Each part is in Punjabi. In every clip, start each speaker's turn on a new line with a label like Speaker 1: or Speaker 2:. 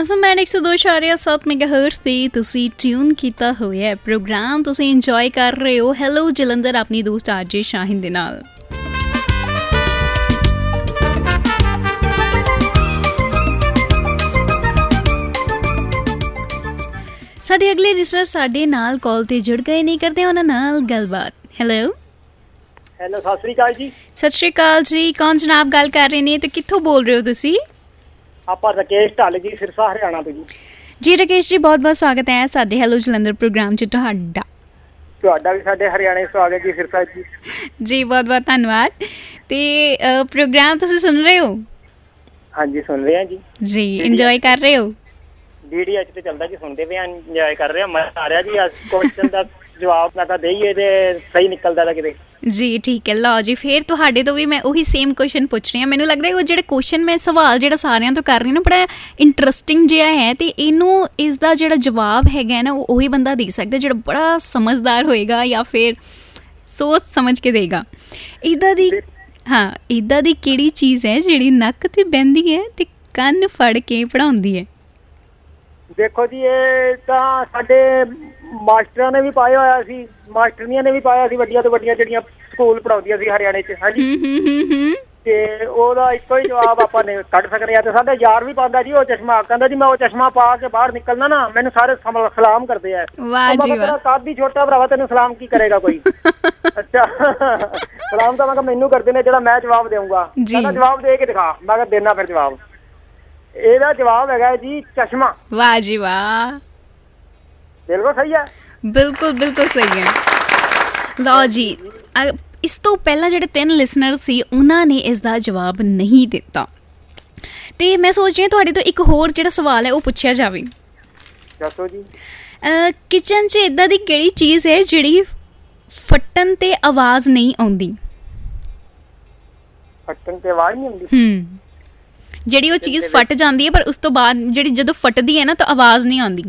Speaker 1: FM 102.7 ਮੈਗਾਹਰਟਜ਼ ਤੇ ਤੁਸੀਂ ਟਿਊਨ ਕੀਤਾ ਹੋਇਆ ਹੈ ਪ੍ਰੋਗਰਾਮ ਤੁਸੀਂ ਇੰਜੋਏ ਕਰ ਰਹੇ ਹੋ ਹੈਲੋ ਜਲੰਧਰ ਆਪਣੀ ਦੋਸਤ ਆਰਜੇ ਸ਼ਾਹੀਨ ਦੇ ਨਾਲ। ਸਾਡੇ ਅਗਲੇ ਲਿਸਨਰ ਸਾਡੇ ਨਾਲ ਕਾਲ ਤੇ ਜੁੜ ਗਏ, ਨਹੀਂ ਕਰਦੇ ਉਹਨਾਂ ਨਾਲ ਗੱਲਬਾਤ। ਹੈਲੋ
Speaker 2: ਸਤਿ ਸ਼੍ਰੀ ਅਕਾਲ ਜੀ।
Speaker 1: ਸਤਿ ਸ਼੍ਰੀ ਅਕਾਲ ਜੀ, ਕੌਣ ਜਨਾਬ ਗੱਲ ਕਰ ਰਹੇ ਨੇ ਤੇ ਕਿੱਥੋਂ ਬੋਲ ਰਹੇ ਹੋ ਤੁਸੀਂ?
Speaker 2: ਆਪਾਂ ਰਾਕੇਸ਼ ਢੱਲ ਜੀ, ਸਿਰਸਾ ਹਰਿਆਣਾ ਤੋਂ ਜੀ।
Speaker 1: ਜੀ ਰਾਕੇਸ਼ ਜੀ, ਬਹੁਤ ਬਹੁਤ ਸਵਾਗਤ ਹੈ ਸਾਡੇ ਹੈਲੋ ਜਲੰਧਰ ਪ੍ਰੋਗਰਾਮ 'ਚ
Speaker 2: ਤੁਹਾਡਾ ਵੀ ਸਾਡੇ ਹਰਿਆਣੇ ਸਵਾਗਤ ਜੀ ਸਿਰਸਾ ਜੀ।
Speaker 1: ਜੀ ਬਹੁਤ ਬਹੁਤ ਧੰਨਵਾਦ। ਤੇ ਪ੍ਰੋਗਰਾਮ ਤੁਸੀਂ ਸੁਣ ਰਹੇ ਹੋ?
Speaker 2: ਹਾਂਜੀ ਸੁਣ ਰਹੇ ਹਾਂ ਜੀ।
Speaker 1: ਜੀ ਇੰਜੋਏ ਕਰ ਰਹੇ ਹੋ?
Speaker 2: DDH ਤੇ ਚੱਲਦਾ ਜੀ, ਸੁਣਦੇ ਪਏ, ਇੰਜੋਏ ਕਰ ਰਹੇ ਹਾਂ, ਮਜ਼ਾ ਆ ਰਿਹਾ ਜੀ। ਕੁਐਸਚਨ ਦਾ ਜਵਾਬ ਨਾ ਤਾਂ ਦੇਈਏ ਤੇ ਸਹੀ ਨਿਕਲਦਾ ਤਾਂ ਕਿਤੇ। ਜੀ
Speaker 1: ਠੀਕ ਹੈ, ਲਓ ਜੀ ਫਿਰ ਤੁਹਾਡੇ ਤੋਂ ਵੀ ਮੈਂ ਉਹੀ ਸੇਮ ਕੁਐਸਚਨ ਪੁੱਛ ਰਹੀ ਹਾਂ। ਮੈਨੂੰ ਲੱਗਦਾ ਉਹ ਜਿਹੜੇ ਕੁਐਸਚਨ ਮੈਂ ਸਵਾਲ ਜਿਹੜਾ ਸਾਰਿਆਂ ਤੋਂ ਕਰ ਰਹੀ ਨਾ ਬੜਾ ਇੰਟਰਸਟਿੰਗ ਜਿਹਾ ਹੈ ਤੇ ਇਹਨੂੰ ਇਸ ਦਾ ਜਿਹੜਾ ਜਵਾਬ ਹੈਗਾ ਨਾ ਉਹ ਉਹੀ ਬੰਦਾ ਦੇ ਸਕਦਾ ਜਿਹੜਾ ਬੜਾ ਸਮਝਦਾਰ ਹੋਏਗਾ ਜਾਂ ਫਿਰ ਸੋਚ ਸਮਝ ਕੇ ਦੇਗਾ। ਇੱਦਾਂ ਦੀ ਇੱਦਾਂ ਦੀ ਕਿਹੜੀ ਚੀਜ਼ ਹੈ ਜਿਹੜੀ ਨੱਕ ਤੇ ਬਹਿੰਦੀ ਹੈ ਤੇ ਕੰਨ ਫੜ ਕੇ ਪੜ੍ਹਾਉਂਦੀ ਹੈ?
Speaker 2: ਦੇਖੋ ਜੀ, ਇਹ ਤਾਂ ਸਾਡੇ ਮਾਸਟਰਾਂ ਨੇ ਵੀ ਪਾਇਆ ਹੋਇਆ ਸੀ, ਮਾਸਟਰਨੀਆਂ ਨੇ ਵੀ ਪਾਇਆ ਸੀ, ਵੱਡੀਆਂ ਤੋਂ ਵੱਡੀਆਂ ਜਿਹੜੀਆਂ ਸਕੂਲ ਪੜ੍ਹਾਉਂਦੀਆਂ ਸੀ ਹਰਿਆਣੇ 'ਚ। ਹਾਂਜੀ, ਤੇ ਉਹਦਾ ਇੱਕੋ ਹੀ ਜਵਾਬ ਆਪਾਂ ਨੇ ਕੱਢ ਸਕਦੇ ਆ। ਤੇ ਸਾਡਾ ਯਾਰ ਵੀ ਪਾਉਂਦਾ ਜੀ ਉਹ ਚਸ਼ਮਾ, ਕਹਿੰਦਾ ਜੀ ਮੈਂ ਉਹ ਚਸ਼ਮਾ ਪਾ ਕੇ ਬਾਹਰ ਨਿਕਲਣਾ ਨਾ ਮੈਨੂੰ ਸਾਰੇ ਸਲਾਮ ਕਰਦੇ ਆ। ਤੇਰਾ ਕੱਦ ਹੀ ਛੋਟਾ ਭਰਾਵਾ, ਤੈਨੂੰ ਸਲਾਮ ਕੀ ਕਰੇਗਾ ਕੋਈ? ਅੱਛਾ, ਸਲਾਮ ਤਾਂ ਮੈਂ ਕਿਹਾ ਮੈਨੂੰ ਕਰਦੇ ਨੇ ਜਿਹੜਾ ਮੈਂ ਜਵਾਬ ਦੇਊਂਗਾ। ਕਹਿੰਦਾ ਜਵਾਬ ਦੇ ਕੇ ਦਿਖਾ। ਮੈਂ ਕਿਹਾ ਦੇਣਾ ਫਿਰ ਜਵਾਬ। ਇਹਦਾ ਜਵਾਬ ਹੈਗਾ ਜੀ ਚਸ਼ਮਾ।
Speaker 1: ਵਾਹ ਜੀ ਵਾਹ,
Speaker 2: ਬਿਲਕੁਲ ਸਹੀ ਹੈ। ਬਿਲਕੁਲ
Speaker 1: ਬਿਲਕੁਲ ਸਹੀ ਹੈ। ਲਓ ਜੀ, ਇਸ ਤੋਂ ਪਹਿਲਾਂ ਜਿਹੜੇ 3 ਲਿਸਨਰ ਸੀ ਉਹਨਾਂ ਨੇ ਇਸ ਦਾ ਜਵਾਬ ਨਹੀਂ ਦਿੱਤਾ ਤੇ ਮੈਂ ਸੋਚ ਰਹੀ ਹਾਂ ਤੁਹਾਡੇ ਤੋਂ ਇੱਕ ਹੋਰ ਜਿਹੜਾ ਸਵਾਲ ਹੈ ਉਹ ਪੁੱਛਿਆ ਜਾਵੇ।
Speaker 2: ਦੱਸੋ ਜੀ।
Speaker 1: ਕਿਚਨ 'ਚ ਇੱਦਾਂ ਦੀ ਕਿਹੜੀ ਚੀਜ਼ ਹੈ ਜਿਹੜੀ ਫਟਣ ਤੇ ਆਵਾਜ਼ ਨਹੀਂ ਆਉਂਦੀ?
Speaker 2: ਫਟਣ ਤੇ ਆਵਾਜ਼ ਨਹੀਂ ਆਉਂਦੀ?
Speaker 1: ਜਿਹੜੀ ਉਹ ਚੀਜ਼ ਫਟ ਜਾਂਦੀ ਹੈ ਪਰ ਉਸ ਤੋਂ ਬਾਅਦ ਜਿਹੜੀ ਜਦੋਂ ਫਟਦੀ ਹੈ ਨਾ ਤਾਂ ਆਵਾਜ਼ ਨਹੀਂ ਆਉਂਦੀ।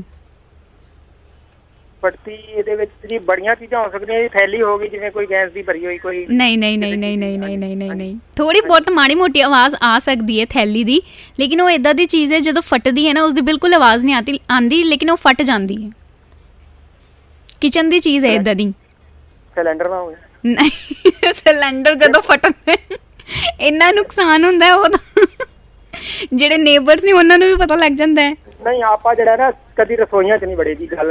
Speaker 2: ਫਟਦੀ ਇਹਦੇ ਵਿੱਚ ਜੀ ਬੜੀਆਂ ਚੀਜ਼ਾਂ ਹੋ ਸਕਦੀਆਂ ਜੀ। ਥੈਲੀ ਹੋ ਗਈ ਜਿਵੇਂ ਕੋਈ ਗੈਸ ਦੀ ਭਰੀ ਹੋਈ ਕੋਈ।
Speaker 1: ਨਹੀਂ ਥੋੜੀ ਬਹੁਤ ਮਾੜੀ ਮੋਟੀ ਆਵਾਜ਼ ਆ ਸਕਦੀ ਹੈ ਥੈਲੀ ਦੀ, ਲੇਕਿਨ ਉਹ ਏਦਾਂ ਦੀ ਚੀਜ਼ ਹੈ ਜਦੋਂ ਫਟਦੀ ਹੈ ਨਾ ਉਸਦੀ ਬਿਲਕੁਲ ਆਵਾਜ਼ ਨਹੀਂ ਆਉਂਦੀ ਲੇਕਿਨ ਉਹ ਫਟ ਜਾਂਦੀ ਹੈ। ਕਿਚਨ ਦੀ ਚੀਜ਼ ਹੈ ਏਦਾਂ ਦੀ।
Speaker 2: ਸਿਲੰਡਰ ਨਾ ਹੋਵੇ?
Speaker 1: ਨਹੀਂ, ਸਿਲੰਡਰ ਜਦੋਂ ਫਟਦਾ ਇੰਨਾ ਨੁਕਸਾਨ ਹੁੰਦਾ ਉਹ ਤਾਂ ਜਿਹੜੇ ਨੇਬਰਸ ਨੇ ਉਹਨਾਂ ਨੂੰ ਵੀ ਪਤਾ ਲੱਗ ਜਾਂਦਾ ਹੈ।
Speaker 2: ਨਹੀਂ, ਆਪਾਂ ਜਿਹੜਾ ਨਾ ਕਦੀ ਰਸੋਈਆਂ 'ਚ ਨਹੀਂ ਵੜੇ ਜੀ। ਗੱਲ